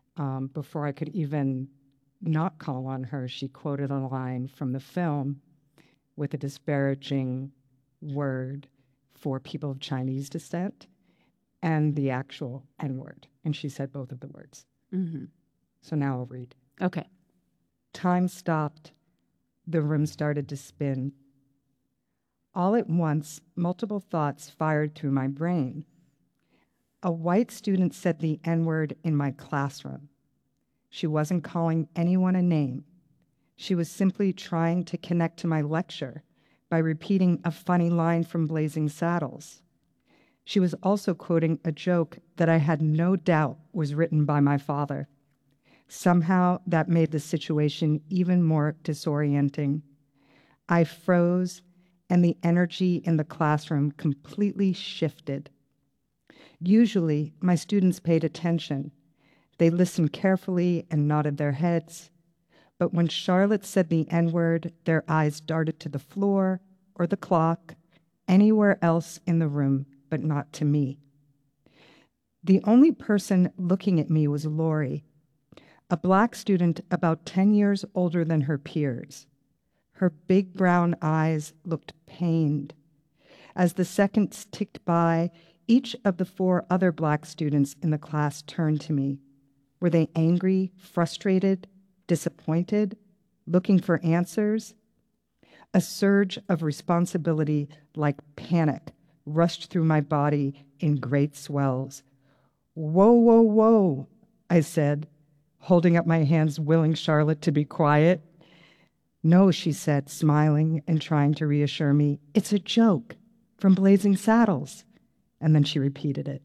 before I could even not call on her, she quoted a line from the film with a disparaging word for people of Chinese descent and the actual N-word. And she said both of the words. Mm-hmm. So now I'll read. Okay. Time stopped. The room started to spin. All at once, multiple thoughts fired through my brain. A white student said the N-word in my classroom. She wasn't calling anyone a name. She was simply trying to connect to my lecture by repeating a funny line from Blazing Saddles. She was also quoting a joke that I had no doubt was written by my father. Somehow that made the situation even more disorienting. I froze, and the energy in the classroom completely shifted. Usually, my students paid attention. They listened carefully and nodded their heads. But when Charlotte said the N-word, their eyes darted to the floor or the clock, anywhere else in the room, but not to me. The only person looking at me was Lori, a Black student about 10 years older than her peers. Her big brown eyes looked pained. As the seconds ticked by, each of the 4 other Black students in the class turned to me. Were they angry, frustrated, disappointed, looking for answers? A surge of responsibility, like panic, rushed through my body in great swells. Whoa, whoa, whoa, I said, holding up my hands, willing Charlotte to be quiet. No, she said, smiling and trying to reassure me. It's a joke from Blazing Saddles. And then she repeated it.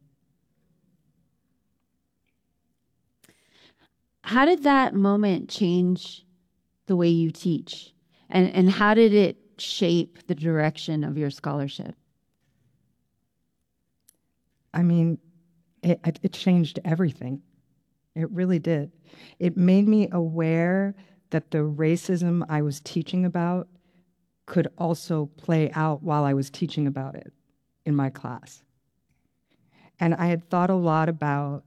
How did that moment change the way you teach? And how did it shape the direction of your scholarship? I mean, it changed everything. It really did. It made me aware that the racism I was teaching about could also play out while I was teaching about it in my class. And I had thought a lot about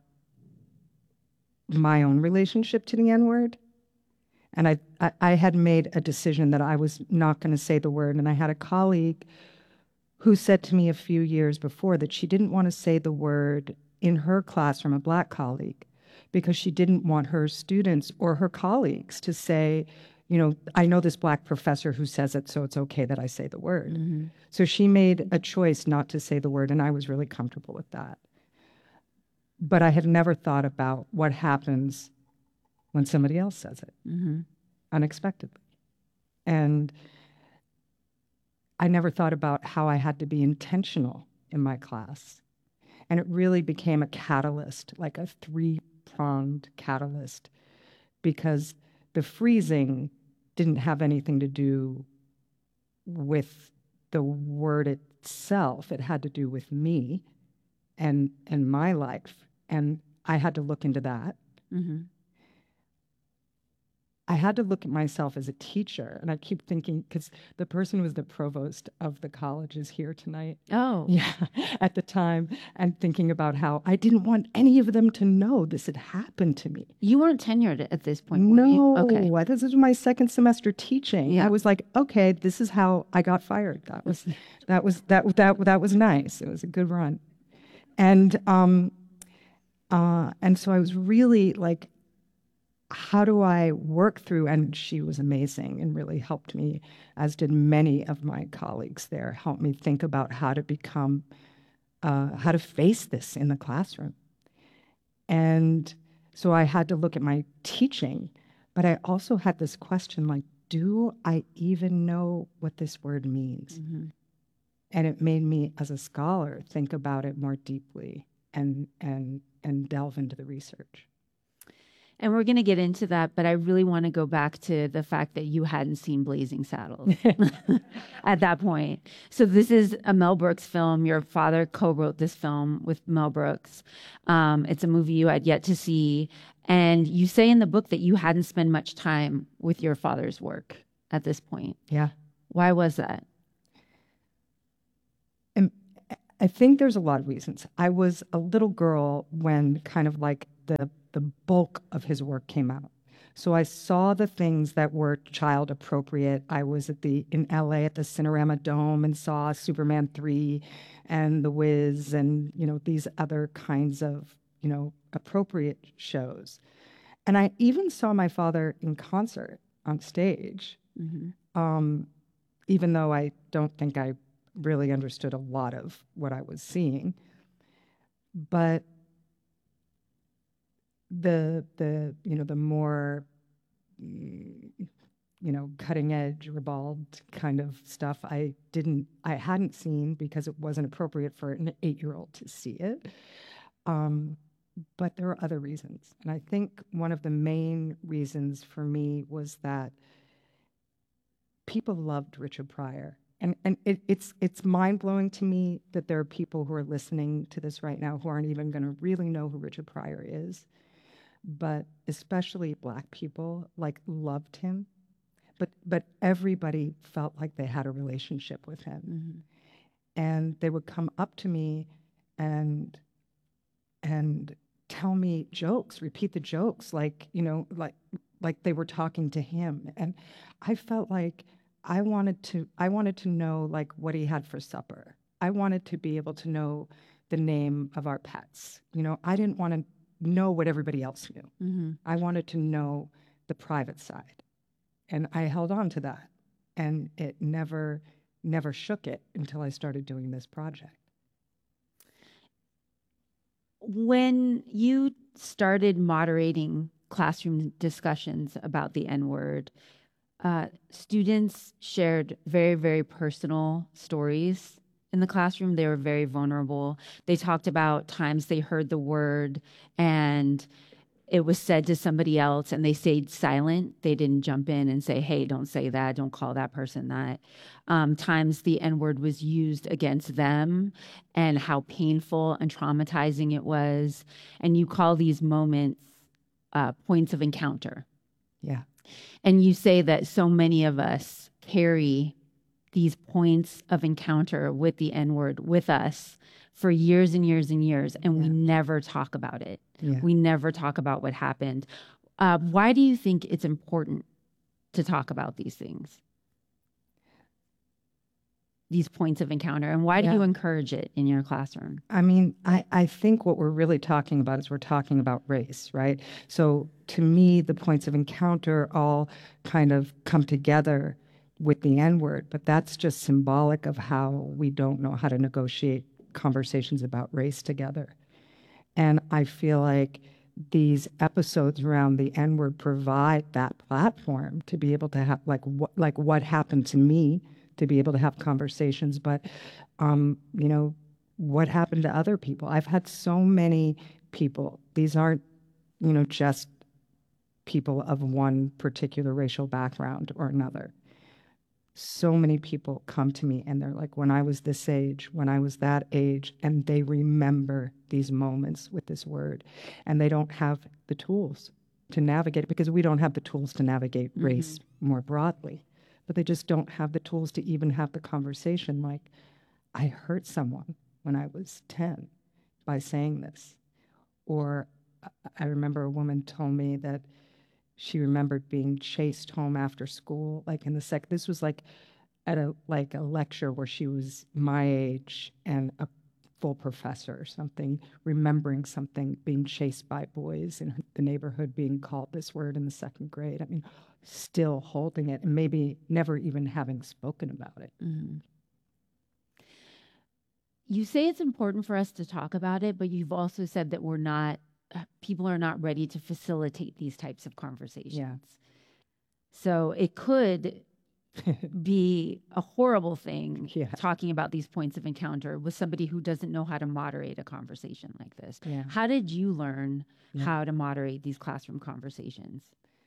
my own relationship to the N-word. And I had made a decision that I was not going to say the word. And I had a colleague who said to me a few years before that she didn't want to say the word in her classroom, a Black colleague, because she didn't want her students or her colleagues to say, you know, I know this Black professor who says it, so it's okay that I say the word. Mm-hmm. So she made a choice not to say the word, and I was really comfortable with that. But I had never thought about what happens when somebody else says it unexpectedly. And I never thought about how I had to be intentional in my class. And it really became a catalyst, like a 3-pronged catalyst, because the freezing didn't have anything to do with the word itself. It had to do with me and my life. And I had to look into that. Mm-hmm. I had to look at myself as a teacher. And I keep thinking, because the person who was the provost of the college is here tonight. Oh. Yeah, at the time. And thinking about how I didn't want any of them to know this had happened to me. You weren't tenured at this point, No. were you? Okay. This was my second semester teaching. Yeah. I was like, okay, this is how I got fired. That was nice. It was a good run. And so I was really like, how do I work through? And she was amazing and really helped me, as did many of my colleagues there, helped me think about how to become, how to face this in the classroom. And so I had to look at my teaching, but I also had this question like, do I even know what this word means? Mm-hmm. And it made me, as a scholar, think about it more deeply and delve into the research. And we're going to get into that, but I really want to go back to the fact that you hadn't seen Blazing Saddles at that point. So this is a Mel Brooks film. Your father co-wrote this film with Mel Brooks. It's a movie you had yet to see. And you say in the book that you hadn't spent much time with your father's work at this point. Yeah. Why was that? I think there's a lot of reasons. I was a little girl when kind of like the bulk of his work came out. So I saw the things that were child appropriate. I was in LA at the Cinerama Dome and saw Superman 3 and The Wiz and, these other kinds of, appropriate shows. And I even saw my father in concert on stage, even though I don't think I really understood a lot of what I was seeing. But the more cutting edge, ribald kind of stuff I hadn't seen because it wasn't appropriate for an 8-year-old to see it. But there are other reasons. And I think one of the main reasons for me was that people loved Richard Pryor. And it's mind-blowing to me that there are people who are listening to this right now who aren't even going to really know who Richard Pryor is. But especially Black people, loved him. But everybody felt like they had a relationship with him. And they would come up to me and tell me jokes, repeat the jokes, like they were talking to him. And I felt like I wanted to know what he had for supper. I wanted to be able to know the name of our pets. I didn't want to know what everybody else knew. I wanted to know the private side. And I held on to that. And it never shook it until I started doing this project. When you started moderating classroom discussions about the N-word, students shared very, very personal stories in the classroom. They were very vulnerable. They talked about times they heard the word and it was said to somebody else and they stayed silent. They didn't jump in and say, hey, don't say that. Don't call that person that. Times the N-word was used against them and how painful and traumatizing it was. And you call these moments points of encounter. Yeah. And you say that so many of us carry these points of encounter with the N-word with us for years and years and years, and we never talk about it. Yeah. We never talk about what happened. Why do you think it's important to talk about these things, these points of encounter, and why do you encourage it in your classroom? I mean, I think what we're really talking about is we're talking about race, right? So to me, the points of encounter all kind of come together with the N-word, but that's just symbolic of how we don't know how to negotiate conversations about race together. And I feel like these episodes around the N-word provide that platform to be able to have what happened to me, to be able to have conversations, but what happened to other people. I've had so many people. These aren't just people of one particular racial background or another. So many people come to me and they're like, when I was this age, when I was that age, and they remember these moments with this word, and they don't have the tools to navigate it because we don't have the tools to navigate race more broadly, but they just don't have the tools to even have the conversation like, I hurt someone when I was 10 by saying this. Or I remember a woman told me that she remembered being chased home after school, this was at a lecture where she was my age and a full professor or something, remembering something, being chased by boys in the neighborhood, being called this word in the 2nd grade. I mean, still holding it and maybe never even having spoken about it. You say it's important for us to talk about it, but you've also said that people are not ready to facilitate these types of conversations. Yeah. So it could be a horrible thing talking about these points of encounter with somebody who doesn't know how to moderate a conversation like this. Yeah. How did you learn how to moderate these classroom conversations?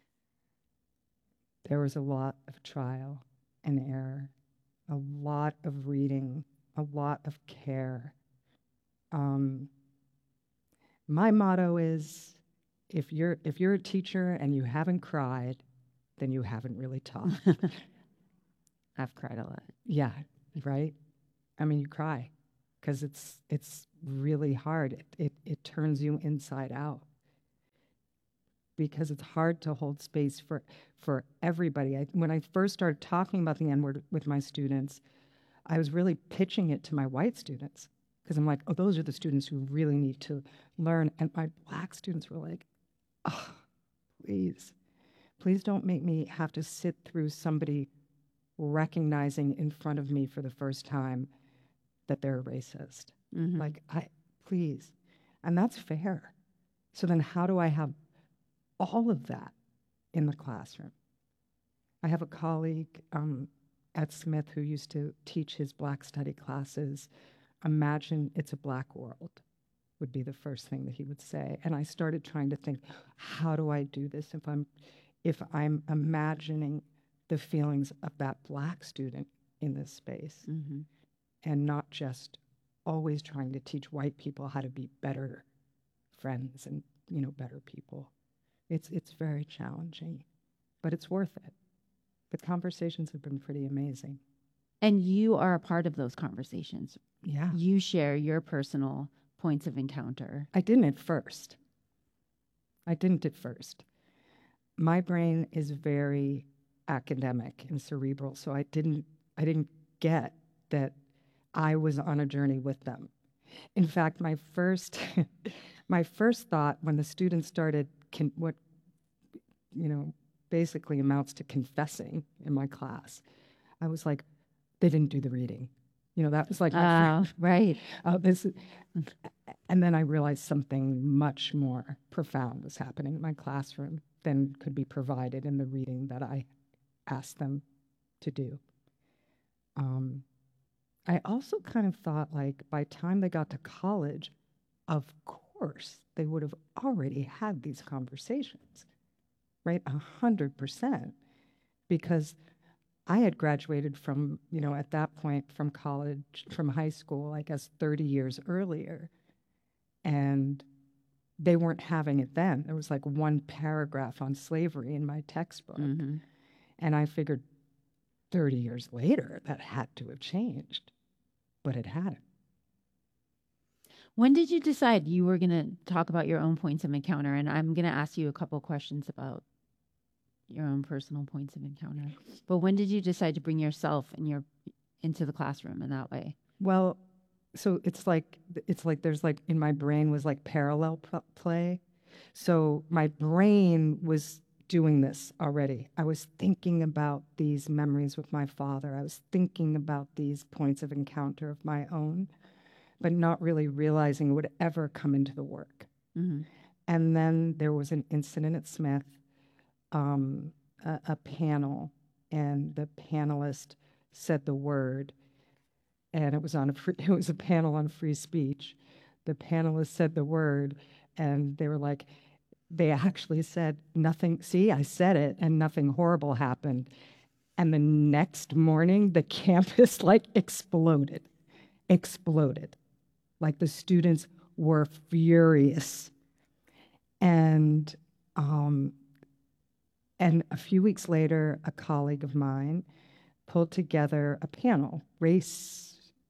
There was a lot of trial and error, a lot of reading, a lot of care. My motto is, if you're a teacher and you haven't cried, then you haven't really taught. I've cried a lot. Yeah, right? I mean, you cry because it's really hard. It turns you inside out. because it's hard to hold space for everybody. When I first started talking about the N-word with my students, I was really pitching it to my white students because I'm like, oh, those are the students who really need to learn. And my Black students were like, oh, please don't make me have to sit through somebody recognizing in front of me for the first time that they're a racist. Mm-hmm. Like, please. And that's fair. So then how do I have all of that in the classroom? I have a colleague at Smith who used to teach his Black study classes. Imagine it's a Black world would be the first thing that he would say. And I started trying to think, how do I do this if I'm imagining the feelings of that Black student in this space, Mm-hmm. and not just always trying to teach white people how to be better friends and, better people. It's very challenging, but it's worth it. The conversations have been pretty amazing. And you are a part of those conversations. Yeah. You share your personal points of encounter. I didn't at first. My brain is very academic and cerebral, so I didn't get that I was on a journey with them. In fact, my first thought when the students started what basically amounts to confessing in my class, I was like, they didn't do the reading. That was like right. And then I realized something much more profound was happening in my classroom than could be provided in the reading that I asked them to do. I also kind of thought, like, by the time they got to college, of course, they would have already had these conversations, right? 100%. Because I had graduated from, at that point from college, from high school, I guess 30 years earlier. And they weren't having it then. There was like one paragraph on slavery in my textbook. Mm-hmm. And I figured 30 years later, that had to have changed. But it hadn't. When did you decide you were going to talk about your own points of encounter? And I'm going to ask you a couple questions about your own personal points of encounter. But when did you decide to bring yourself and into the classroom in that way? Well, so it's like there's like in my brain was like parallel play. So my brain was doing this already. I was thinking about these memories with my father. I was thinking about these points of encounter of my own, but not really realizing it would ever come into the work. Mm-hmm. And then there was an incident at Smith, a panel, and the panelist said the word, and it was a panel on free speech. The panelists said the word, and they actually said nothing. See, I said it, and nothing horrible happened. And the next morning, the campus exploded. Like the students were furious. And a few weeks later, a colleague of mine pulled together a panel, race,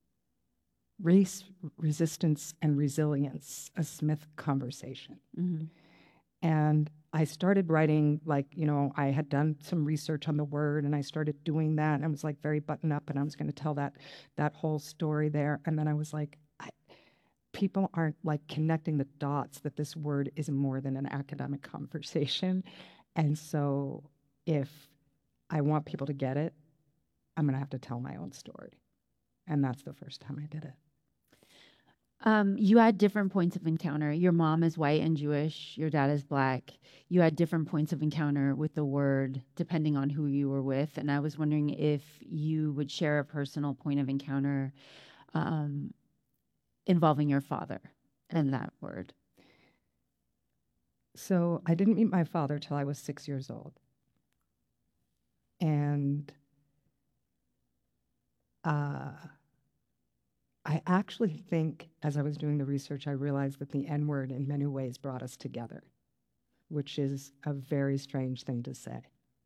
resistance, and resilience, a Smith conversation. Mm-hmm. And I started writing, I had done some research on the word, and I started doing that, and I was very buttoned up, and I was going to tell that whole story there. And then I was like, people aren't connecting the dots that this word is more than an academic conversation. And so if I want people to get it, I'm going to have to tell my own story. And that's the first time I did it. You had different points of encounter. Your mom is white and Jewish. Your dad is Black. You had different points of encounter with the word depending on who you were with. And I was wondering if you would share a personal point of encounter involving your father and that word. So I didn't meet my father till I was 6 years old. And I actually think, as I was doing the research, I realized that the N-word in many ways brought us together, which is a very strange thing to say.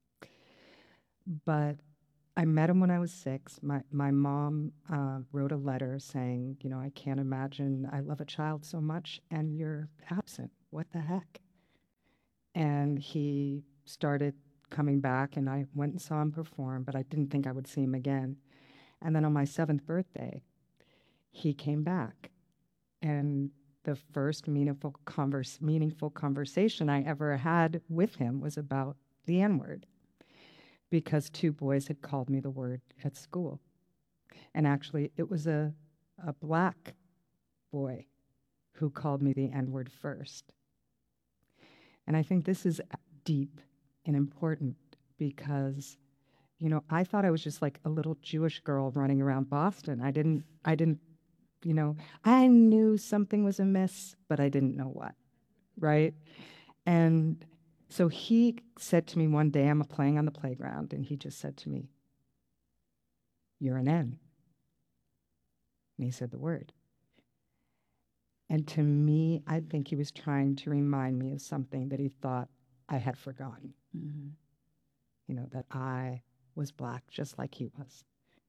But I met him when I was 6. My mom wrote a letter saying, I can't imagine I love a child so much and you're absent. What the heck? And And he started coming back, and I went and saw him perform, but I didn't think I would see him again. And then on my 7th birthday, he came back. And the first meaningful conversation I ever had with him was about the N-word, because 2 boys had called me the word at school. And actually, it was a black boy who called me the N-word first. And I think this is deep and important because, you know, I thought I was just like a little Jewish girl running around Boston. I didn't, you know, I knew something was amiss, but I didn't know what, right? And so he said to me one day, I'm playing on the playground, and he just said to me, "You're an N." And he said the word. And to me, I think he was trying to remind me of something that he thought I had forgotten. Mm-hmm. You know, that I was black just like he was.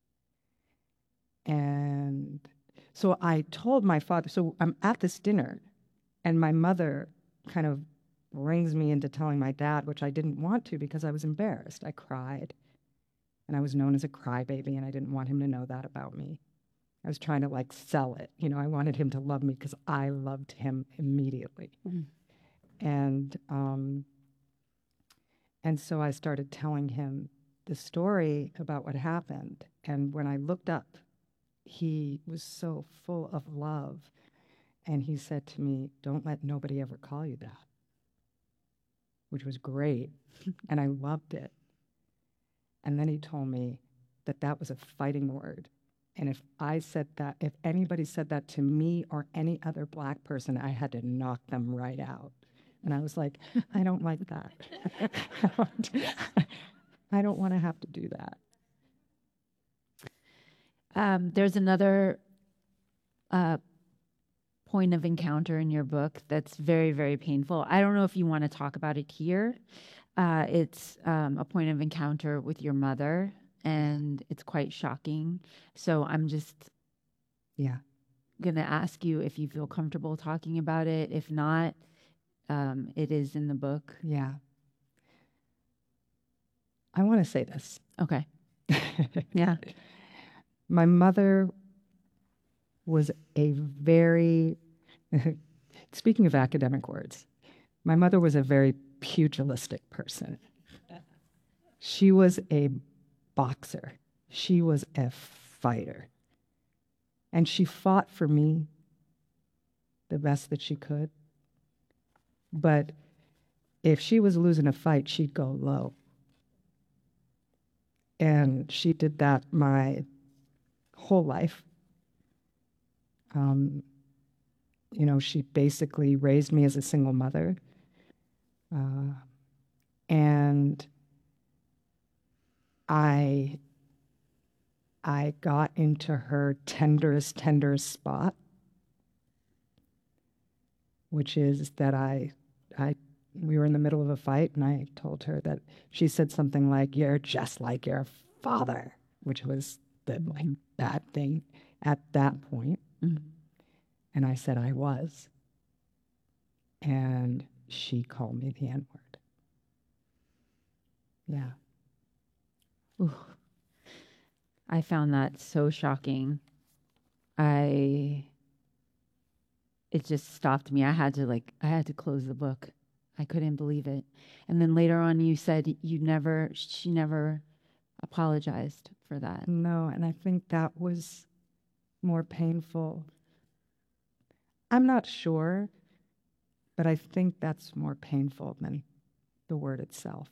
And so I told my father, so I'm at this dinner, and my mother kind of brings me into telling my dad, which I didn't want to because I was embarrassed. I cried, and I was known as a crybaby, and I didn't want him to know that about me. I was trying to like sell it. You know, I wanted him to love me because I loved him immediately. Mm-hmm. And so I started telling him the story about what happened. And when I looked up, he was so full of love. And he said to me, "Don't let nobody ever call you that," which was great. And I loved it. And then he told me that that was a fighting word. And if I said that, if anybody said that to me or any other black person, I had to knock them right out. And I was like, I don't like that. I don't want to have to do that. There's another point of encounter in your book that's very, very painful. I don't know if you want to talk about it here. It's a point of encounter with your mother, and it's quite shocking. So I'm just going to ask you if you feel comfortable talking about it. If not, it is in the book. Yeah. I want to say this. Okay. Yeah. My mother was a very, speaking of academic words, my mother was a very pugilistic person. She was a boxer. She was a fighter. And she fought for me the best that she could. But if she was losing a fight, she'd go low. And she did that my whole life. You know, she basically raised me as a single mother. And I got into her tenderest spot, which is that we were in the middle of a fight, and I told her that she said something like, "You're just like your father," which was the like bad thing at that point. Mm-hmm. And I said I was. And she called me the N-word. Yeah. Ooh. I found that so shocking. It just stopped me. I had to close the book. I couldn't believe it. And then later on you said she never apologized for that. No, and I think that was more painful. I'm not sure, but I think that's more painful than the word itself.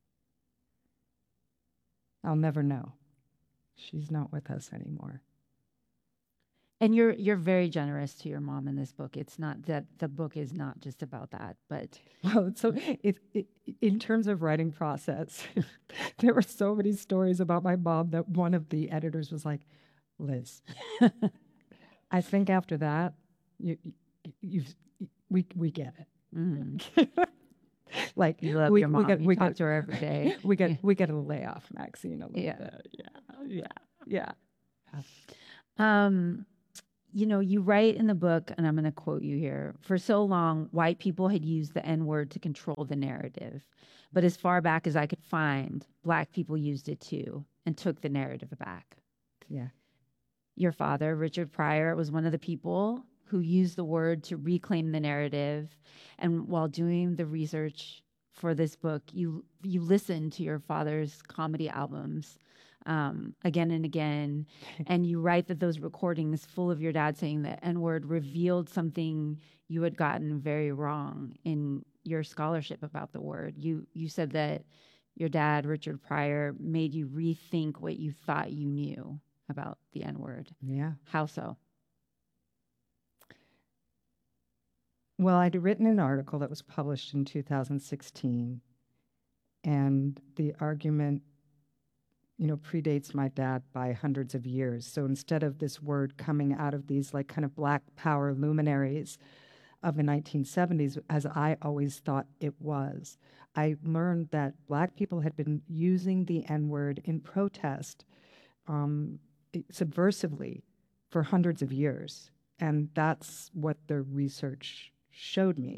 I'll never know. She's not with us anymore. And you're very generous to your mom in this book. It's not that the book is not just about that, but well, so in terms of writing process, there were so many stories about my mom that one of the editors was like, "Liz, I think after that, we get it." Mm. Like you love your mom. We talk to her every day. We get a layoff, Maxine, a little bit. Yeah. you know, you write in the book, and I'm going to quote you here, for so long, white people had used the N-word to control the narrative. But as far back as I could find, Black people used it too and took the narrative back. Yeah. Your father, Richard Pryor, was one of the people who used the word to reclaim the narrative. And while doing the research for this book, you listened to your father's comedy albums again and again. And you write that those recordings full of your dad saying the N-word revealed something you had gotten very wrong in your scholarship about the word. You said that your dad, Richard Pryor, made you rethink what you thought you knew about the N-word. Yeah. How so? Well, I'd written an article that was published in 2016, and the argument, you know, predates my dad by hundreds of years. So instead of this word coming out of these like kind of Black power luminaries of the 1970s, as I always thought it was, I learned that Black people had been using the N-word in protest subversively for hundreds of years. And that's what the research showed me.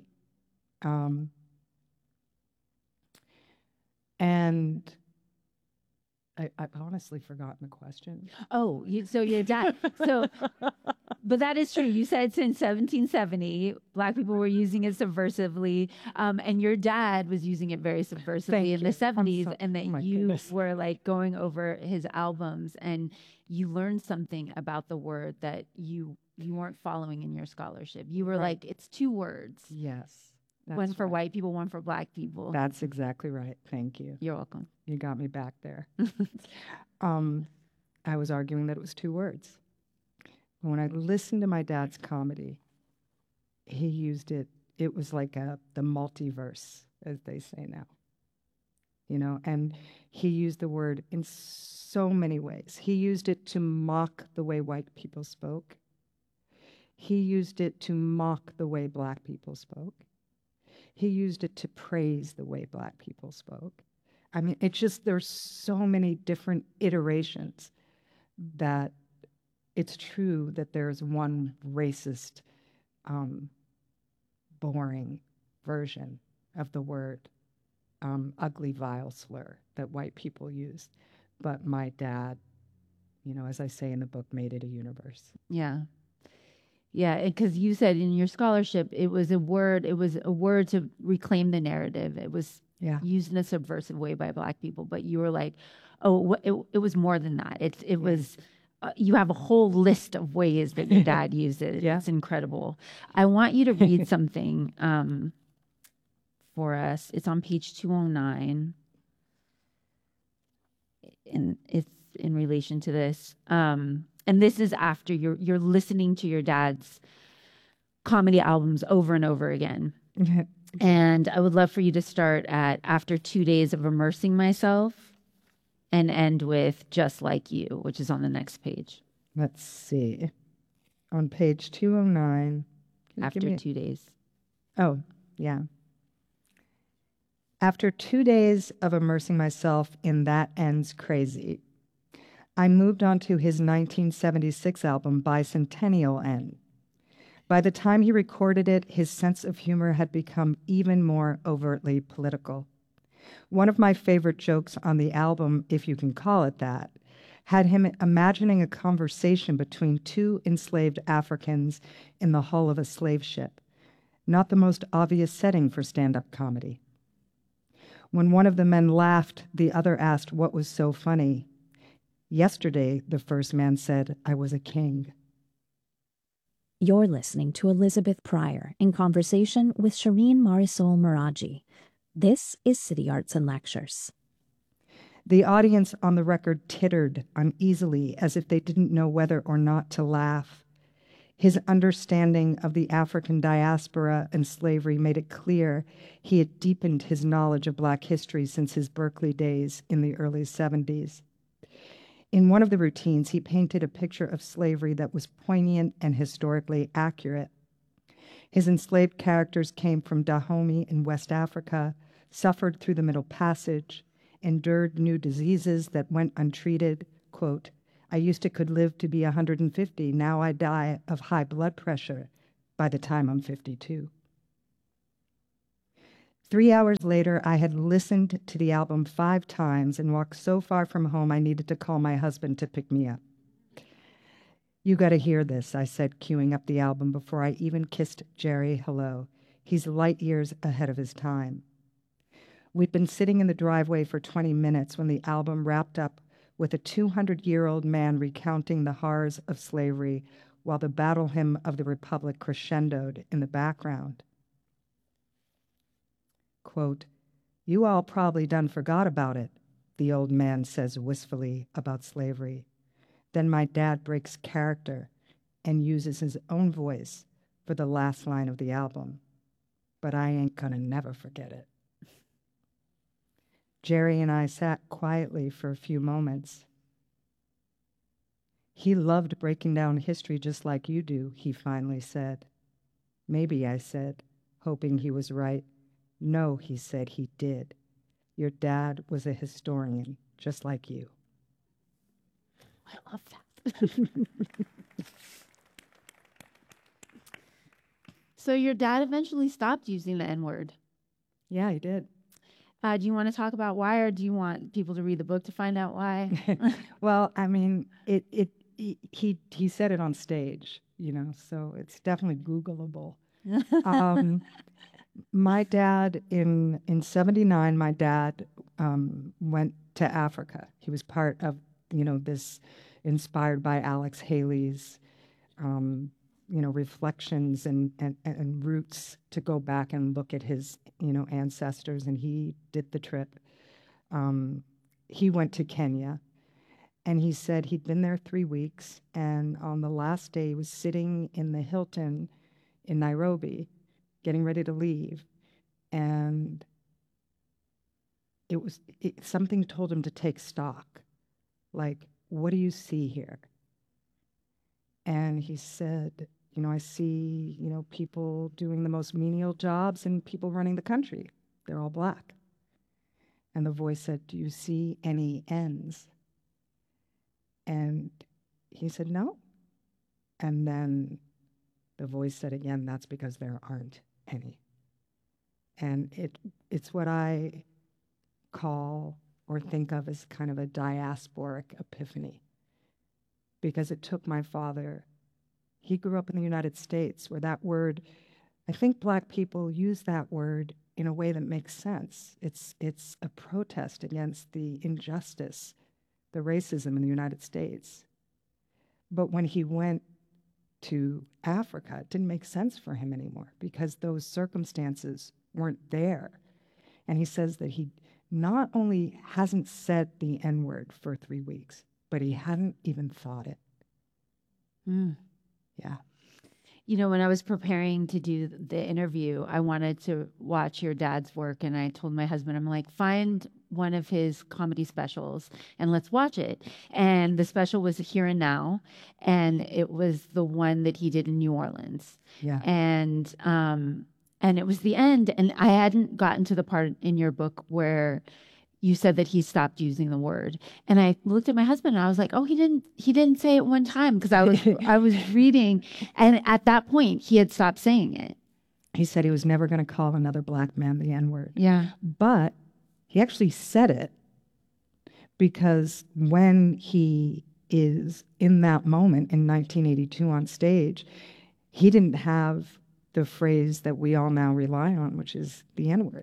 And I've honestly forgotten the question. Oh, so your dad. But that is true. You said since 1770, Black people were using it subversively, and your dad was using it very subversively in the 70s, and that you were like going over his albums, and you learned something about the word that you weren't following in your scholarship. You were like, it's two words. Yes. One for white people, one for Black people. That's exactly right. Thank you. You're welcome. You got me back there. I was arguing that it was two words. When I listened to my dad's comedy, he used it. It was like the multiverse, as they say now. You know, and he used the word in so many ways. He used it to mock the way white people spoke. He used it to mock the way Black people spoke. He used it to praise the way Black people spoke. I mean, it's just, there's so many different iterations that it's true that there's one racist, boring version of the word, ugly, vile slur that white people use. But my dad, you know, as I say in the book, made it a universe. Yeah. Yeah, because you said in your scholarship, it was a word to reclaim the narrative. It was used in a subversive way by Black people, but you were like, oh, it was more than that. It was, you have a whole list of ways that your dad used it. Yeah. It's incredible. I want you to read something for us. It's on page 209, and it's in relation to this. And this is after you're listening to your dad's comedy albums over and over again. And I would love for you to start at after 2 days of immersing myself and end with just like you, which is on the next page. Let's see. On page 209. After 2 days. Oh, yeah. After 2 days of immersing myself in That Ends Crazy, I moved on to his 1976 album, Bicentennial N. By the time he recorded it, his sense of humor had become even more overtly political. One of my favorite jokes on the album, if you can call it that, had him imagining a conversation between two enslaved Africans in the hull of a slave ship. Not the most obvious setting for stand-up comedy. When one of the men laughed, the other asked what was so funny. Yesterday, the first man said, I was a king. You're listening to Elizabeth Pryor in conversation with Shireen Marisol Meraji. This is City Arts and Lectures. The audience on the record tittered uneasily as if they didn't know whether or not to laugh. His understanding of the African diaspora and slavery made it clear he had deepened his knowledge of Black history since his Berkeley days in the early 70s. In one of the routines, he painted a picture of slavery that was poignant and historically accurate. His enslaved characters came from Dahomey in West Africa, suffered through the Middle Passage, endured new diseases that went untreated, quote, I used to could live to be 150. Now I die of high blood pressure by the time I'm 52. 3 hours later, I had listened to the album 5 times and walked so far from home I needed to call my husband to pick me up. You got to hear this, I said, queuing up the album before I even kissed Jerry hello. He's light years ahead of his time. We'd been sitting in the driveway for 20 minutes when the album wrapped up with a 200-year-old man recounting the horrors of slavery while the battle hymn of the Republic crescendoed in the background. Quote, "You all probably done forgot about it," the old man says wistfully about slavery. Then my dad breaks character and uses his own voice for the last line of the album. But I ain't gonna never forget it. Jerry and I sat quietly for a few moments. He loved breaking down history just like you do, he finally said. Maybe, I said, hoping he was right. No, he said, he did. Your dad was a historian, just like you. I love that. So your dad eventually stopped using the N-word. Yeah, he did. Do you want to talk about why, or do you want people to read the book to find out why? Well, I mean, he said it on stage, so it's definitely Googleable. My dad, in 79, my dad went to Africa. He was part of, this inspired by Alex Haley's, reflections and roots to go back and look at his, ancestors, and he did the trip. He went to Kenya, and he said he'd been there 3 weeks, and on the last day he was sitting in the Hilton in Nairobi, getting ready to leave, and something told him to take stock. Like, what do you see here? And he said, I see, people doing the most menial jobs and people running the country. They're all black. And the voice said, do you see any ends? And he said, no. And then the voice said again, that's because there aren't any. And it's what I call or think of as kind of a diasporic epiphany. Because it took my father, he grew up in the United States where that word, I think black people use that word in a way that makes sense. It's a protest against the injustice, the racism in the United States. But when he went to Africa, it didn't make sense for him anymore because those circumstances weren't there. And he says that he not only hasn't said the N-word for 3 weeks, but he hadn't even thought it. Yeah. When I was preparing to do the interview, I wanted to watch your dad's work, and I told my husband, I'm like, find one of his comedy specials and let's watch it. And the special was Here and Now, and it was the one that he did in New Orleans. Yeah. And it was the end, and I hadn't gotten to the part in your book where you said that he stopped using the word. And I looked at my husband and I was like, oh, he didn't say it one time, because I was reading, and at that point he had stopped saying it. He said he was never going to call another black man the N-word. Yeah. But he actually said it because when he is in that moment in 1982 on stage, he didn't have the phrase that we all now rely on, which is the N-word.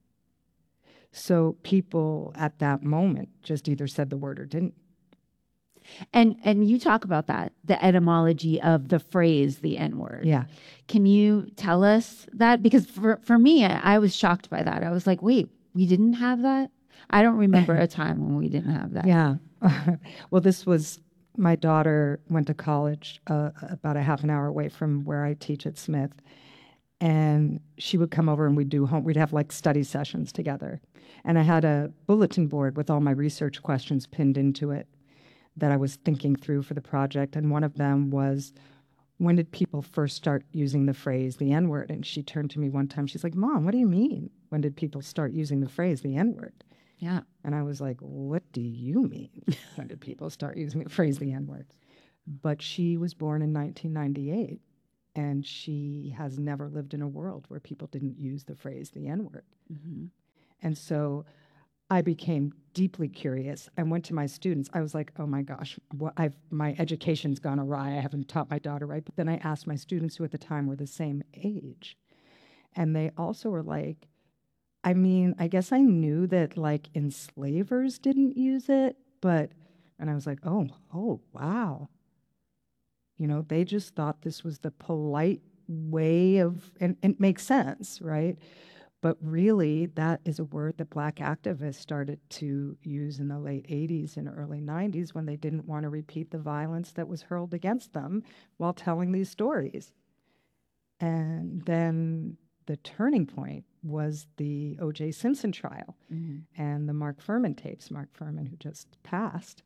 So people at that moment just either said the word or didn't. And you talk about that, the etymology of the phrase, the N-word. Yeah. Can you tell us that? Because for me, I was shocked by that. I was like, wait, we didn't have that? I don't remember a time when we didn't have that. Yeah. Well, this was, my daughter went to college about a half an hour away from where I teach at Smith. And she would come over and we'd have like study sessions together. And I had a bulletin board with all my research questions pinned into it that I was thinking through for the project. And one of them was, when did people first start using the phrase, the N-word? And she turned to me one time, she's like, Mom, what do you mean? When did people start using the phrase, the N-word? Yeah. And I was like, what do you mean? When did people start using the phrase the N-word? But she was born in 1998, and she has never lived in a world where people didn't use the phrase the N-word. Mm-hmm. And so I became deeply curious. I went to my students. I was like, oh my gosh, my education's gone awry. I haven't taught my daughter right. But then I asked my students, who at the time were the same age, and they also were like, I mean, I guess I knew that like enslavers didn't use it, and I was like, oh, wow. You know, they just thought this was the polite way and it makes sense, right? But really, that is a word that Black activists started to use in the late 80s and early 90s when they didn't want to repeat the violence that was hurled against them while telling these stories. And then the turning point was the O.J. Simpson trial and the Mark Furman tapes, Mark Furman, who just passed.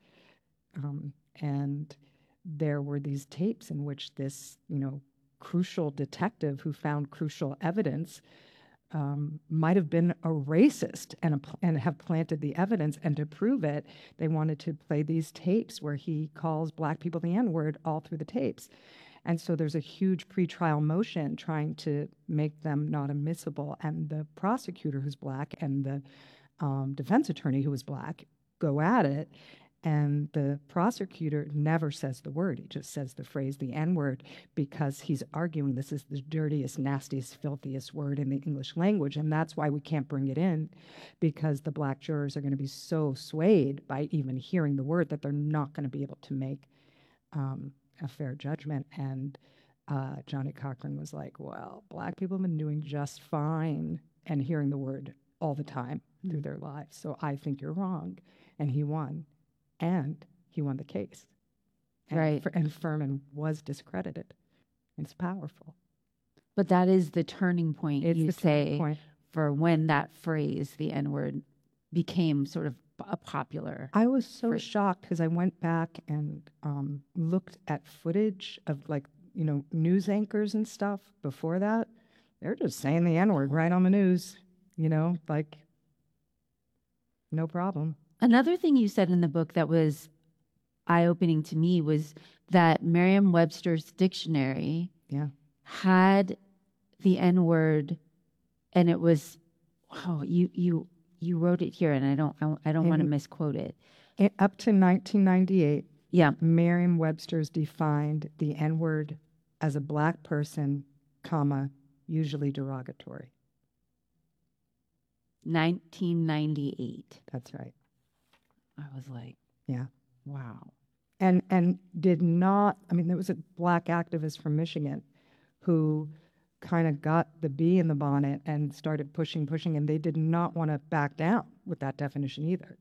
And there were these tapes in which this, crucial detective who found crucial evidence might have been a racist and have planted the evidence. And to prove it, they wanted to play these tapes where he calls Black people the N-word all through the tapes. And so there's a huge pretrial motion trying to make them not admissible. And the prosecutor, who's Black, and the defense attorney, who was Black, go at it. And the prosecutor never says the word. He just says the phrase, the N-word, because he's arguing this is the dirtiest, nastiest, filthiest word in the English language. And that's why we can't bring it in, because the Black jurors are going to be so swayed by even hearing the word that they're not going to be able to make a fair judgment. And Johnny Cochran was like, well, Black people have been doing just fine and hearing the word all the time through their lives. So I think you're wrong. And he won. And he won the case. And Right. And Furman was discredited. It's powerful. But that is the turning point, It's you the turning say, point. for when that phrase, the N-word, became sort of a popular. I was so phrase. shocked because I went back and looked at footage of news anchors and stuff before that. They're just saying the N-word right on the news, no problem. Another thing you said in the book that was eye-opening to me was that Merriam-Webster's dictionary had the N-word, and it was, you wrote it here, and I don't want to misquote it. Up to 1998, Yeah. Merriam-Webster's defined the N-word as a Black person, usually derogatory. 1998. That's right. I was like, Yeah. wow. And did not, there was a Black activist from Michigan who kind of got the bee in the bonnet and started pushing, and they did not want to back down with that definition either.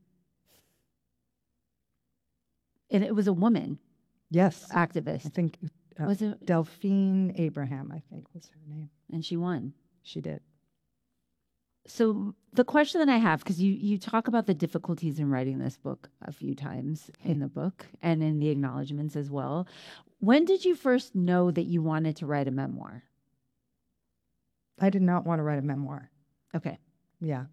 And it was a woman Yes. activist. I think Was it? Delphine Abraham, I think was her name. And she won. She did. So the question that I have, because you talk about the difficulties in writing this book a few times in the book and in the acknowledgments as well. When did you first know that you wanted to write a memoir? I did not want to write a memoir. Okay. Yeah.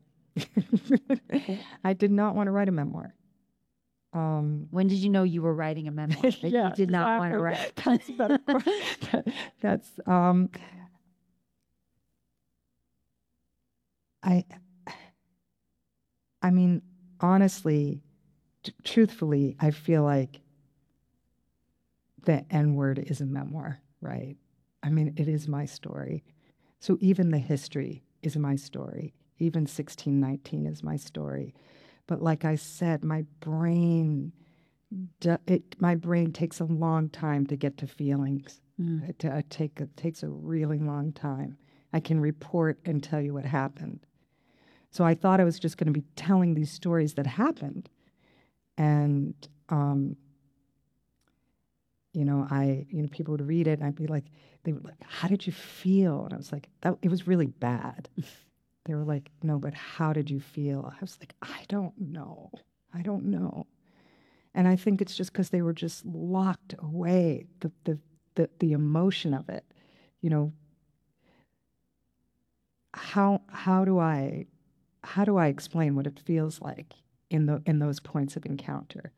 I did not want to write a memoir. When did you know you were writing a memoir? That Yeah, you did not want to write. That's a better question. That's honestly, truthfully, I feel like the N-word is a memoir, right? It is my story. So even the history is my story. Even 1619 is my story. But like I said, my brain takes a long time to get to feelings. It takes a really long time. I can report and tell you what happened. So I thought I was just going to be telling these stories that happened. And, people would read it and I'd be like, they were like, how did you feel? And I was like, it was really bad. They were like, no, but how did you feel? I was like, I don't know. And I think it's just because they were just locked away, the emotion of it. How do I how do I explain what it feels like in those points of encounter?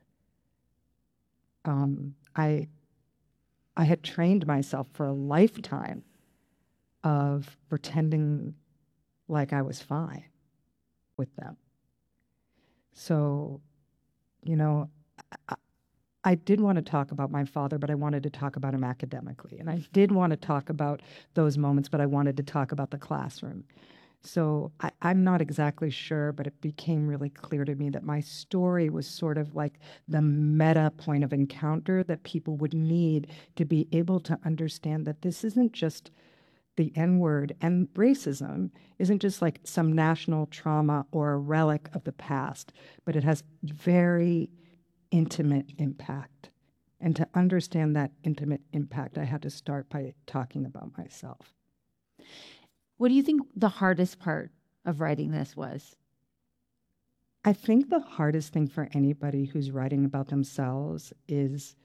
I had trained myself for a lifetime of pretending like I was fine with them. So, you know, I, I did want to talk about my father, but I wanted to talk about him academically. And I did want to talk about those moments, but I wanted to talk about the classroom. So I'm not exactly sure, but it became really clear to me that my story was sort of like the meta point of encounter that people would need to be able to understand that this isn't just the N word, and racism isn't just like some national trauma or a relic of the past, but it has very intimate impact. And to understand that intimate impact, I had to start by talking about myself. What do you think the hardest part of writing this was? I think the hardest thing for anybody who's writing about themselves is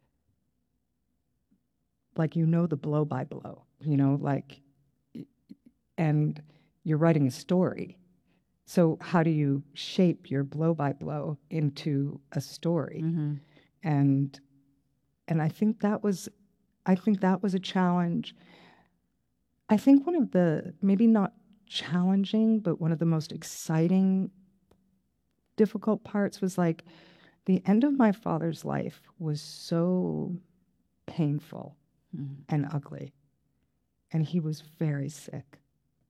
like, the blow by blow, like, and you're writing a story. So how do you shape your blow by blow into a story? Mm-hmm. And I think that was a challenge. I think one of the, maybe not challenging, but one of the most exciting, difficult parts was like the end of my father's life was so painful and ugly. And he was very sick.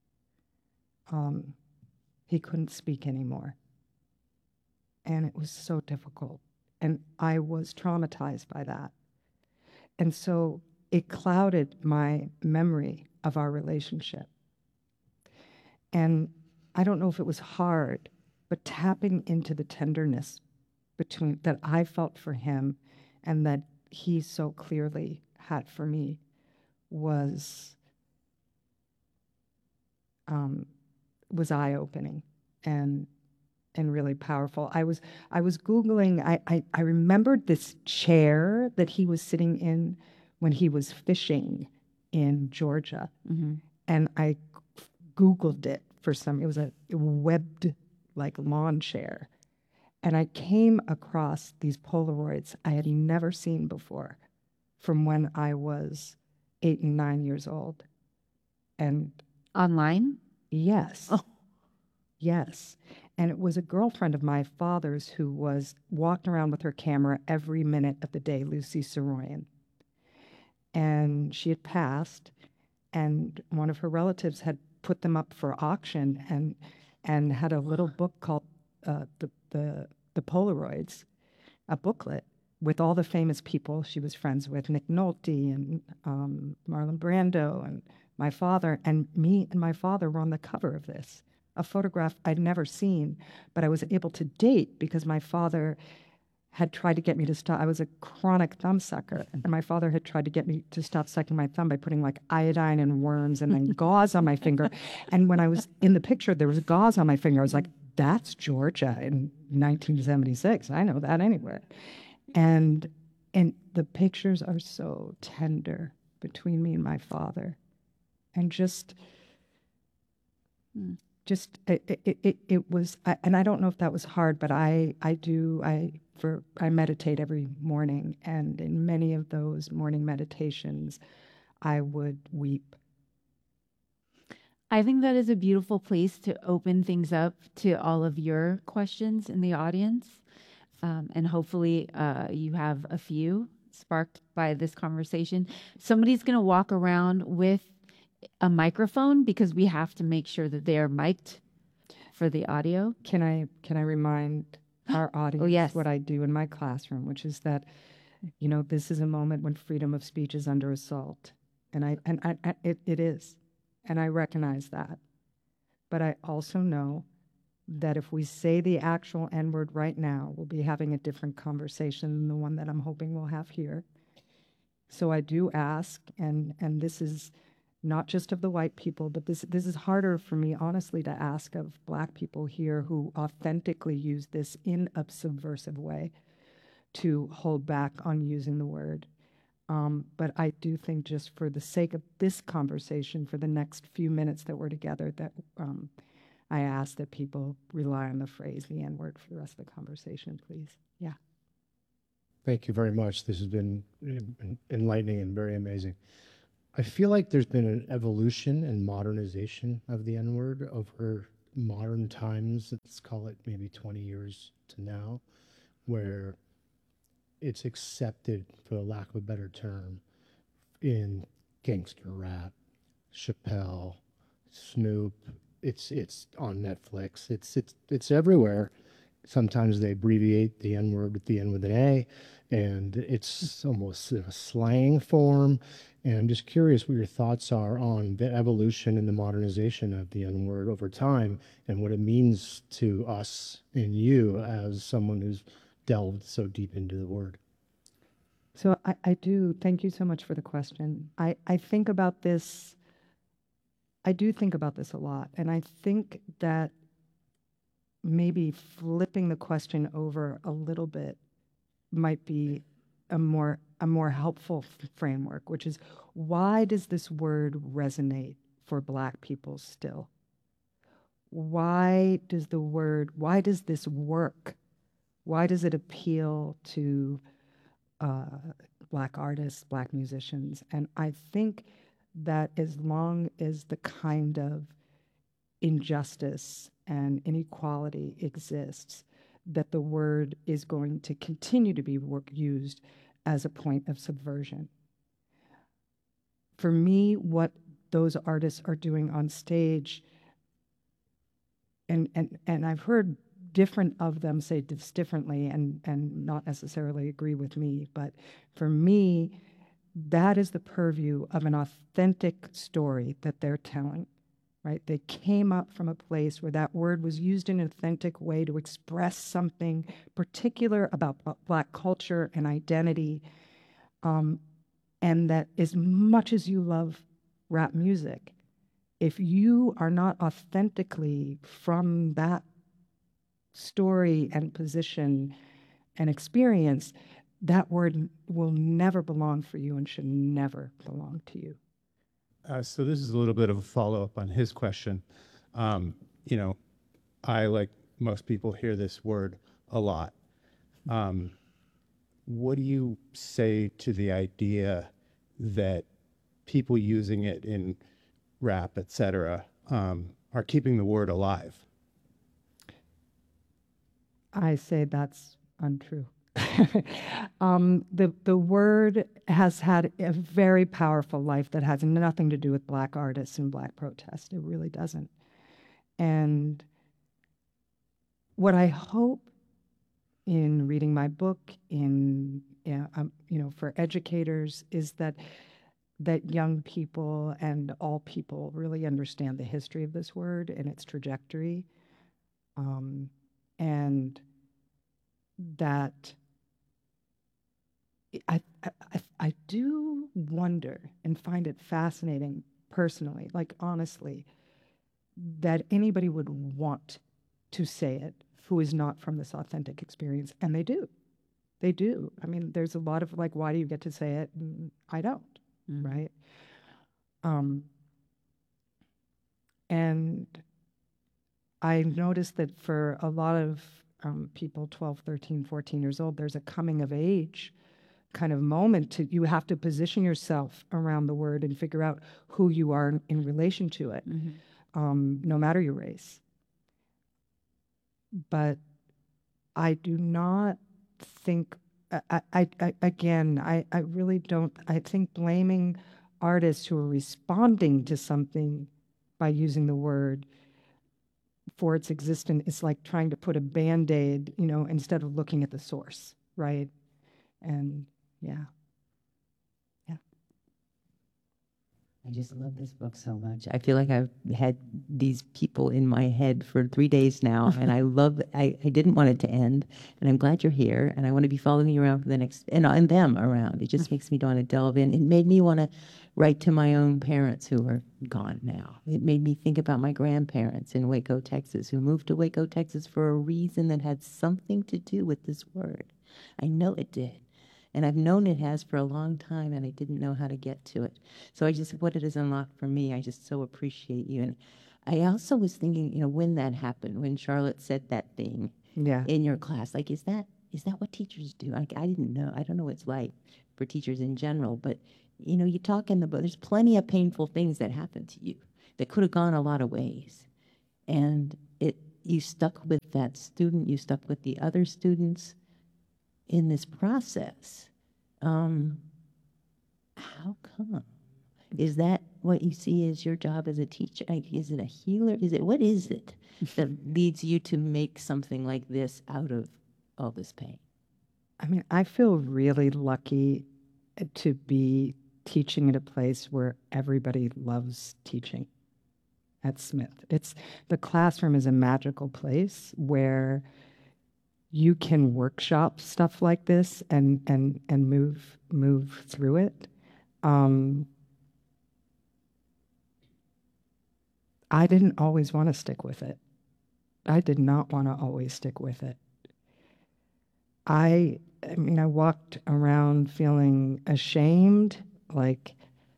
He couldn't speak anymore. And it was so difficult. And I was traumatized by that. And so it clouded my memory of our relationship. And I don't know if it was hard, but tapping into the tenderness that I felt for him and that he so clearly had for me was eye-opening and really powerful. I was Googling, I remembered this chair that he was sitting in when he was fishing in Georgia. Mm-hmm. And I Googled it it was a webbed like lawn chair. And I came across these Polaroids I had never seen before from when I was 8 and 9 years old. And online? Yes. Oh. Yes. And it was a girlfriend of my father's who was walking around with her camera every minute of the day, Lucy Saroyan. And she had passed, and one of her relatives had put them up for auction and had a little book called the Polaroids, a booklet with all the famous people she was friends with, Nick Nolte and Marlon Brando and my father. And me and my father were on the cover of this, a photograph I'd never seen, but I was able to date because my father had tried to get me to stop. I was a chronic thumb sucker, and my father had tried to get me to stop sucking my thumb by putting like iodine and worms and then gauze on my finger. And when I was in the picture, there was gauze on my finger. I was like, that's Georgia in 1976. I know that anywhere. And the pictures are so tender between me and my father. And it was, and I don't know if that was hard, but I meditate every morning, and in many of those morning meditations, I would weep. I think that is a beautiful place to open things up to all of your questions in the audience. And hopefully you have a few sparked by this conversation. Somebody's going to walk around with a microphone because we have to make sure that they are mic'd for the audio. Can I remind our audience yes. what I do in my classroom, which is that, this is a moment when freedom of speech is under assault. And it is. And I recognize that. But I also know that if we say the actual N-word right now, we'll be having a different conversation than the one that I'm hoping we'll have here. So I do ask, and this is not just of the white people, but this is harder for me, honestly, to ask of Black people here who authentically use this in a subversive way to hold back on using the word. But I do think, just for the sake of this conversation, for the next few minutes that we're together, that I ask that people rely on the phrase, the N-word, for the rest of the conversation, please. Yeah. Thank you very much. This has been enlightening and very amazing. I feel like there's been an evolution and modernization of the N-word over modern times. Let's call it maybe 20 years to now, where it's accepted, for the lack of a better term, in gangster rap, Chappelle, Snoop. It's on Netflix. It's everywhere. Sometimes they abbreviate the N-word at the end with an A, and it's almost in a slang form. And I'm just curious what your thoughts are on the evolution and the modernization of the N-word over time and what it means to us and you as someone who's delved so deep into the word. So I do. Thank you so much for the question. I think about this. I do think about this a lot. And I think that maybe flipping the question over a little bit might be a more helpful framework, which is, why does this word resonate for Black people still? Why does this work? Why does it appeal to Black artists, Black musicians? And I think that as long as the kind of injustice and inequality exists, that the word is going to continue to be used as a point of subversion. For me, what those artists are doing on stage, and I've heard different of them say this differently and not necessarily agree with me, but for me, that is the purview of an authentic story that they're telling. Right? They came up from a place where that word was used in an authentic way to express something particular about Black culture and identity. And that as much as you love rap music, if you are not authentically from that story and position and experience, that word will never belong for you and should never belong to you. So this is a little bit of a follow-up on his question. You know, I, like most people, hear this word a lot. What do you say to the idea that people using it in rap, et cetera, are keeping the word alive? I say that's untrue. The word has had a very powerful life that has nothing to do with Black artists and Black protest. It really doesn't. And what I hope in reading my book, for educators, is that young people and all people really understand the history of this word and its trajectory, and that I do wonder and find it fascinating personally, like honestly, that anybody would want to say it who is not from this authentic experience. And they do. They do. I mean, there's a lot of like, why do you get to say it? And I don't, right? And I noticed that for a lot of people 12, 13, 14 years old, there's a coming of age kind of moment you have to position yourself around the word and figure out who you are in relation to it, no matter your race. But I do not think, I really don't, I think blaming artists who are responding to something by using the word for its existence is like trying to put a Band-Aid, instead of looking at the source, right? And yeah. I just love this book so much. I feel like I've had these people in my head for 3 days now, and I didn't want it to end, and I'm glad you're here, and I want to be following you around for the next, and them around. It just makes me want to delve in. It made me want to write to my own parents who are gone now. It made me think about my grandparents in Waco, Texas, who moved to Waco, Texas for a reason that had something to do with this word. I know it did. And I've known it has for a long time, and I didn't know how to get to it. So what it has unlocked for me, I just so appreciate you. And I also was thinking, when that happened, when Charlotte said that thing Yeah. in your class, like, is that what teachers do? Like, I didn't know. I don't know what it's like for teachers in general, but you talk in the book. There's plenty of painful things that happen to you that could have gone a lot of ways, and you stuck with that student. You stuck with the other students in this process. How come? Is that what you see as your job as a teacher? Like, is it a healer? What is it that leads you to make something like this out of all this pain? I mean, I feel really lucky to be teaching at a place where everybody loves teaching at Smith. The classroom is a magical place where you can workshop stuff like this and move through it. I didn't always want to stick with it. I did not want to always stick with it. I mean, I walked around feeling ashamed, like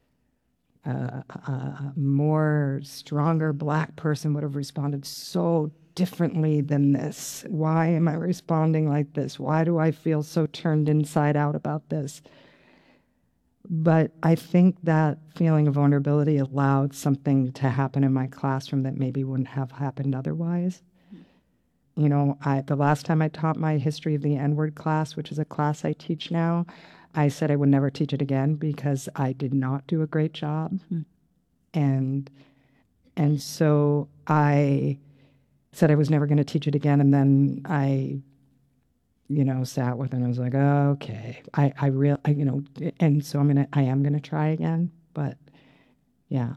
a more stronger Black person would have responded so differently than this. Why am I responding like this? Why do I feel so turned inside out about this? But I think that feeling of vulnerability allowed something to happen in my classroom that maybe wouldn't have happened otherwise. The last time I taught my history of the N-word class, which is a class I teach now, I said I would never teach it again because I did not do a great job. And so I said I was never going to teach it again. And then I, sat with it and I was like, oh, okay, and so I am going to try again. But yeah.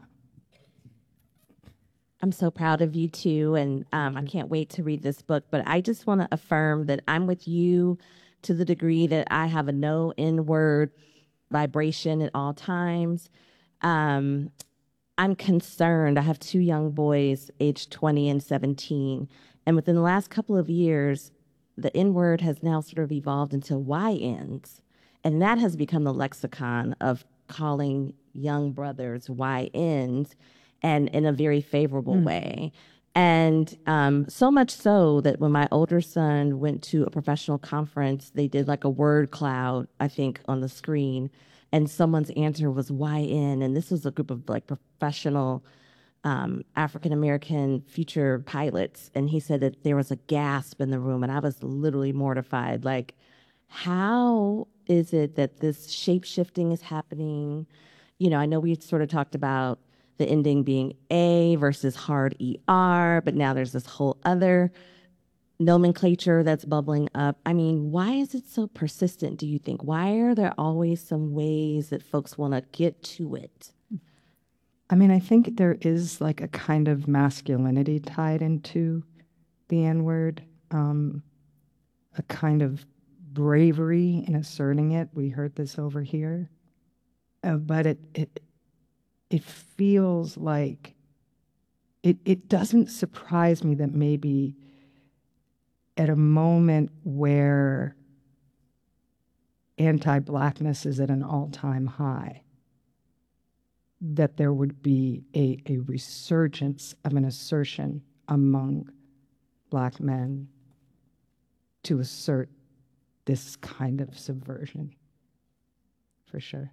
I'm so proud of you too, and I can't wait to read this book. But I just want to affirm that I'm with you to the degree that I have a no N-word vibration at all times. I'm concerned. I have 2 young boys, aged 20 and 17, and within the last couple of years, the N-word has now sort of evolved into YNs, and that has become the lexicon of calling young brothers YNs, and in a very favorable way. And so much so that when my older son went to a professional conference, they did like a word cloud, I think, on the screen, and someone's answer was YN. And this was a group of like professional African-American future pilots. And he said that there was a gasp in the room, and I was literally mortified. Like, how is it that this shape-shifting is happening? I know we sort of talked about the ending being A versus hard ER, but now there's this whole other nomenclature that's bubbling up. I mean, why is it so persistent, do you think? Why are there always some ways that folks want to get to it? I mean, I think there is like a kind of masculinity tied into the N-word, a kind of bravery in asserting it. We heard this over here. But it feels like it doesn't surprise me that maybe at a moment where anti-Blackness is at an all-time high, that there would be a resurgence of an assertion among Black men to assert this kind of subversion, for sure.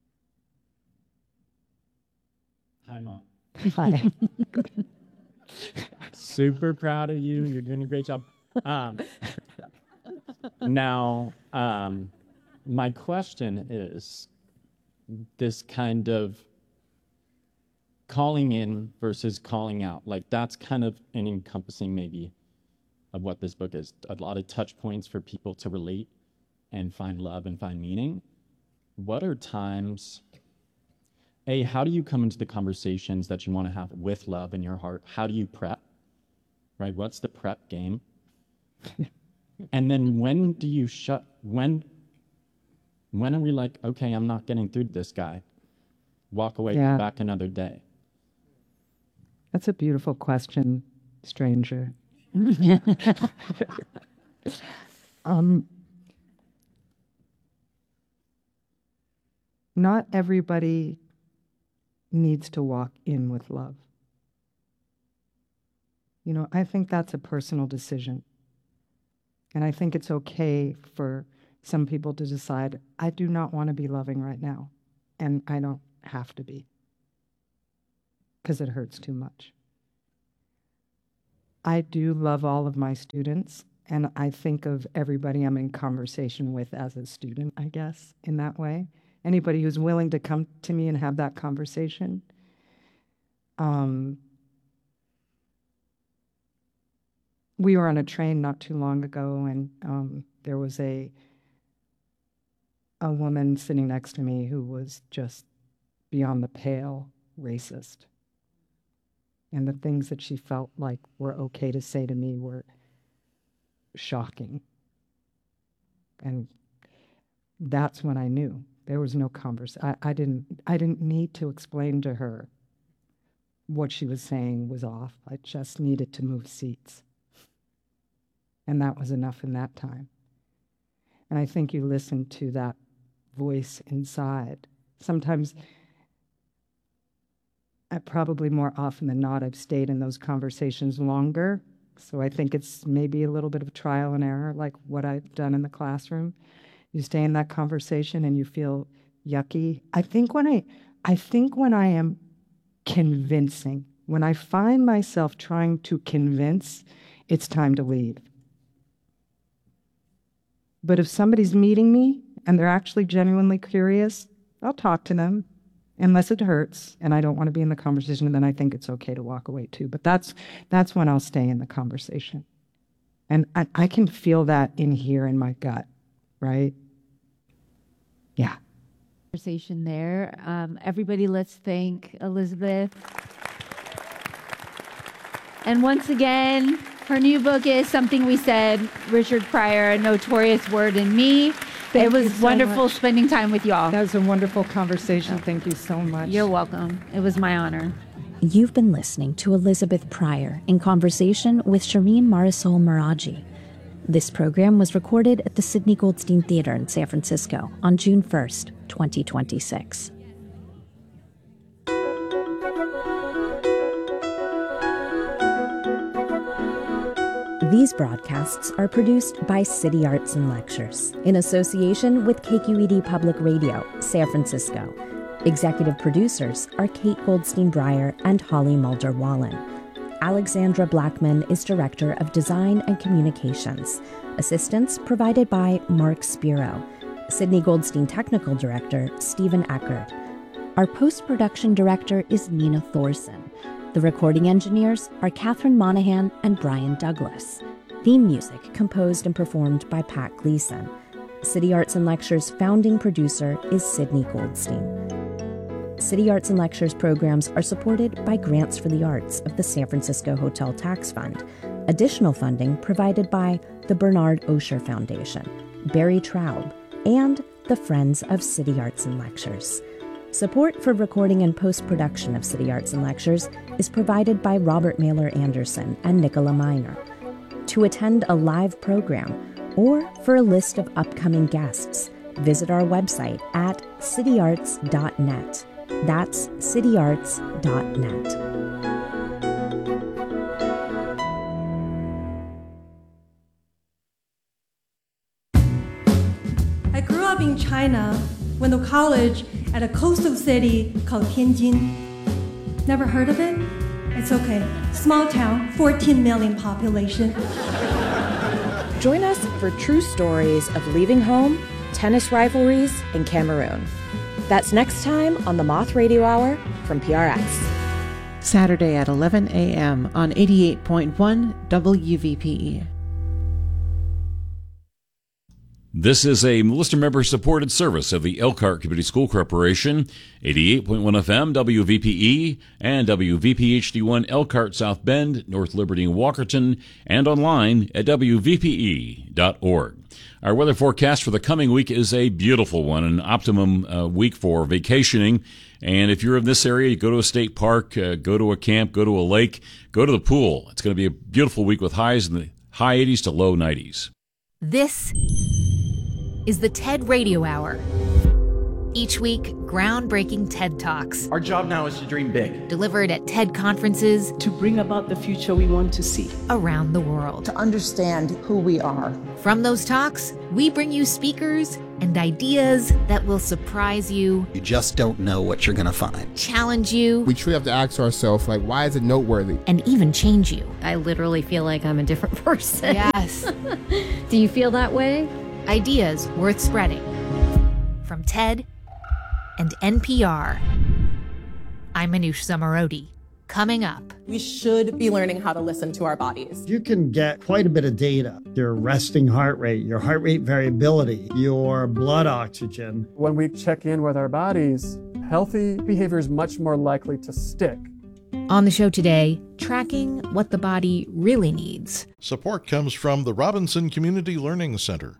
Hi, Mom. Hi. Super proud of you. You're doing a great job. Now, my question is this kind of calling in versus calling out. Like, that's kind of an encompassing maybe of what this book is. A lot of touch points for people to relate and find love and find meaning. What are times... how do you come into the conversations that you want to have with love in your heart? How do you prep? Right? What's the prep game? And then when do you when are we like, okay, I'm not getting through to this guy. Walk away, come back another day. That's a beautiful question, stranger. Not everybody needs to walk in with love. You know, I think that's a personal decision. And I think it's okay for some people to decide, I do not want to be loving right now. And I don't have to be, because it hurts too much. I do love all of my students, and I think of everybody I'm in conversation with as a student, I guess, in that way. Anybody who's willing to come to me and have that conversation. We were on a train not too long ago, and there was a woman sitting next to me who was just beyond the pale racist. And the things that she felt like were okay to say to me were shocking. And that's when I knew there was no conversation. I didn't need to explain to her what she was saying was off. I just needed to move seats. And that was enough in that time. And I think you listen to that voice inside. Sometimes, probably more often than not, I've stayed in those conversations longer. So I think it's maybe a little bit of trial and error, like what I've done in the classroom. You stay in that conversation and you feel yucky. I think when I am convincing, when I find myself trying to convince, it's time to leave. But if somebody's meeting me and they're actually genuinely curious, I'll talk to them, unless it hurts and I don't want to be in the conversation, and then I think it's okay to walk away too. But that's when I'll stay in the conversation. And I can feel that in here in my gut, right? Yeah. Conversation there. Everybody, let's thank Elizabeth. And once again, her new book is Something We Said, Richard Pryor, A Notorious Word in Me. It was wonderful spending time with y'all. That was a wonderful conversation. Thank you so much. You're welcome. It was my honor. You've been listening to Elizabeth Pryor in conversation with Shireen Marisol Meraji. This program was recorded at the Sidney Goldstein Theater in San Francisco on June 1st, 2026. These broadcasts are produced by City Arts and Lectures in association with KQED Public Radio, San Francisco. Executive producers are Kate Goldstein Breyer and Holly Mulder Wallen. Alexandra Blackman is Director of Design and Communications. Assistance provided by Mark Spiro. Sidney Goldstein Technical Director, Stephen Eckert. Our post-production director is Nina Thorson. The recording engineers are Catherine Monahan and Brian Douglas. Theme music composed and performed by Pat Gleason. City Arts and Lectures founding producer is Sidney Goldstein. City Arts and Lectures programs are supported by Grants for the Arts of the San Francisco Hotel Tax Fund. Additional funding provided by the Bernard Osher Foundation, Barry Traub, and the Friends of City Arts and Lectures. Support for recording and post-production of City Arts and Lectures is provided by Robert Mailer Anderson and Nicola Miner. To attend a live program or for a list of upcoming guests, visit our website at cityarts.net. That's cityarts.net. I grew up in China, went to college at a coastal city called Tianjin. Never heard of it? It's okay. Small town, 14 million population. Join us for true stories of leaving home, tennis rivalries, and Cameroon. That's next time on the Moth Radio Hour from PRX. Saturday at 11 a.m. on 88.1 WVPE. This is a listener member-supported service of the Elkhart Community School Corporation, 88.1 FM, WVPE, and WVPHD1 Elkhart, South Bend, North Liberty, and Walkerton, and online at WVPE.org. Our weather forecast for the coming week is a beautiful one, an optimum week for vacationing. And if you're in this area, you go to a state park, go to a camp, go to a lake, go to the pool. It's going to be a beautiful week with highs in the high 80s to low 90s. This is the TED Radio Hour. Each week, groundbreaking TED Talks. Our job now is to dream big. Delivered at TED conferences. To bring about the future we want to see. Around the world. To understand who we are. From those talks, we bring you speakers and ideas that will surprise you. You just don't know what you're going to find. Challenge you. We truly have to ask ourselves, like, why is it noteworthy? And even change you. I literally feel like I'm a different person. Yes. Do you feel that way? Ideas worth spreading. From TED and NPR. I'm Manoush Zomorodi. Coming up. We should be learning how to listen to our bodies. You can get quite a bit of data. Your resting heart rate, your heart rate variability, your blood oxygen. When we check in with our bodies, healthy behavior is much more likely to stick. On the show today, tracking what the body really needs. Support comes from the Robinson Community Learning Center.